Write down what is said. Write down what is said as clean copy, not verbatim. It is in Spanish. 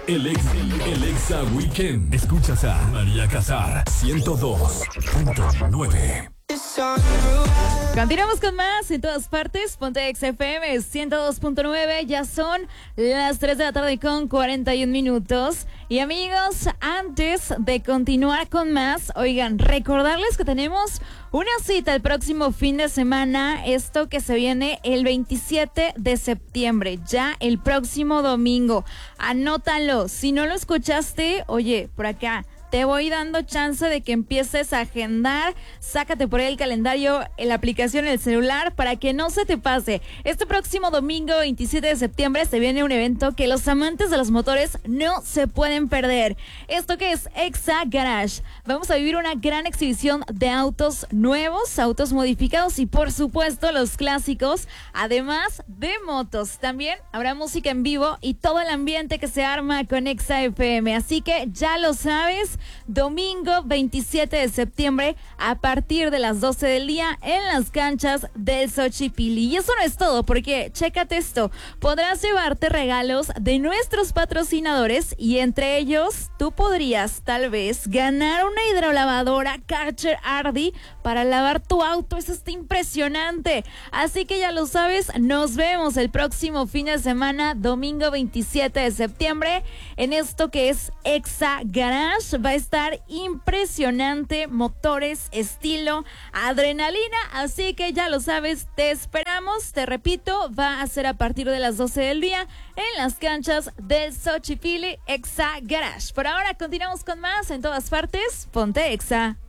El Exa Weekend. Escuchas a María Casar, 102.9. Continuamos con más en todas partes. Ponte XFM 102.9. Ya son las 3 de la tarde con 41 minutos. Y amigos, antes de continuar con más, oigan, recordarles que tenemos una cita el próximo fin de semana. Esto que se viene el 27 de septiembre, ya el próximo domingo. Anótalo. Si no lo escuchaste, oye, por acá te voy dando chance de que empieces a agendar. Sácate por ahí el calendario, en la aplicación en el celular para que no se te pase. Este próximo domingo 27 de septiembre se viene un evento que los amantes de los motores no se pueden perder. Esto que es Exa Garage. Vamos a vivir una gran exhibición de autos nuevos, autos modificados y por supuesto los clásicos, además de motos. También habrá música en vivo y todo el ambiente que se arma con Exa FM. Así que ya lo sabes. Domingo 27 de septiembre a partir de las 12 del día en las canchas del Xochipilli. Y eso no es todo, porque chécate esto, podrás llevarte regalos de nuestros patrocinadores y entre ellos tú podrías tal vez ganar una hidrolavadora Karcher Ardi para lavar tu auto. Eso está impresionante. Así que ya lo sabes, nos vemos el próximo fin de semana, domingo 27 de septiembre, en esto que es Exa Garage. Va a estar impresionante, motores, estilo, adrenalina, así que ya lo sabes, te esperamos. Te repito, va a ser a partir de las 12 del día en las canchas del Xochipilli Exa Garage. Por ahora continuamos con más en todas partes. Ponte Exa.